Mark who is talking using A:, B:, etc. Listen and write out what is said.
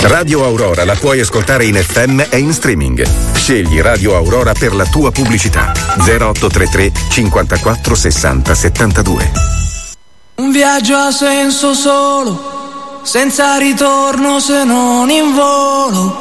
A: Radio Aurora la puoi ascoltare in FM e in streaming. Scegli Radio Aurora per la tua pubblicità. 0833 54 60 72.
B: Un viaggio ha senso solo, senza ritorno se non in volo.